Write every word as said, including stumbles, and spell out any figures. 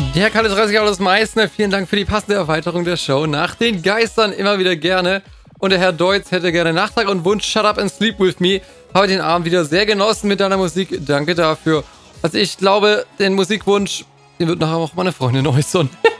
Der Kalle dreißig aus Meißner, vielen Dank für die passende Erweiterung der Show. Nach den Geistern immer wieder gerne. Und der Herr Deutz hätte gerne Nachtrag und Wunsch Shut Up and Sleep With Me. Habe den Abend wieder sehr genossen mit deiner Musik. Danke dafür. Also ich glaube, den Musikwunsch, den wird nachher auch meine Freundin äußern.